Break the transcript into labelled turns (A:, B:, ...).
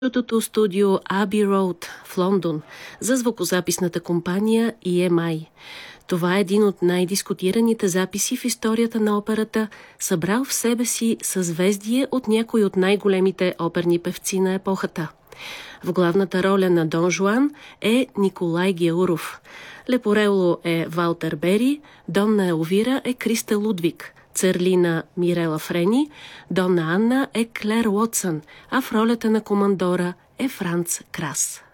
A: Тото студио Abbey Road в Лондон за звукозаписната компания EMI. Това е един от най-дискутираните записи в историята на операта, събрал в себе си съзвездие от някои от най-големите оперни певци на епохата. В главната роля на Дон Жуан е Николай Геуров. Лепорело е Валтер Бери, Донна Елвира е Криста Лудвиг, Церлина Мирела Френи, Донна Анна е Клер Уотсън, а в ролята на командора е Франц Крас.